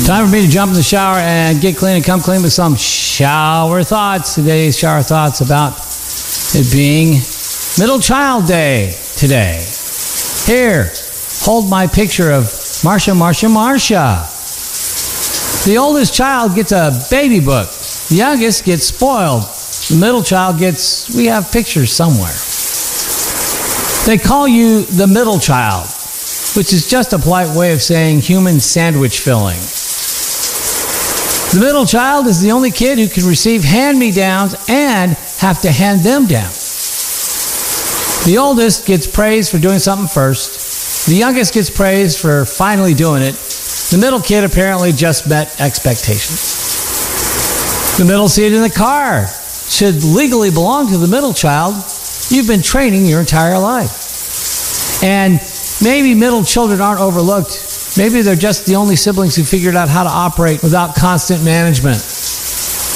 Time for me to jump in the shower and get clean and come clean with some shower thoughts. Today's shower thoughts about it being Middle Child Day today. Here, hold my picture of Marsha. The oldest child gets a baby book. The youngest gets spoiled. The middle child gets, we have pictures somewhere. They call you the middle child, which is just a polite way of saying human sandwich filling. The middle child is the only kid who can receive hand-me-downs and have to hand them down. The oldest gets praised for doing something first. The youngest gets praised for finally doing it. The middle kid apparently just met expectations. The middle seat in the car should legally belong to the middle child. You've been training your entire life. And maybe middle children aren't overlooked. Maybe they're just the only siblings who figured out how to operate without constant management.